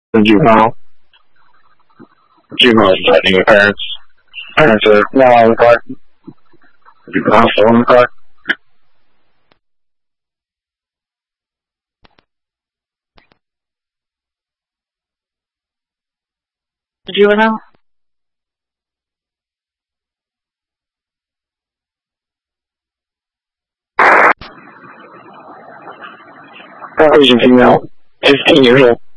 Juvenile is threatening your parents. Parents are not on the card. Juvenile's still on the card. Juvenile? Caucasian female, 15 years old.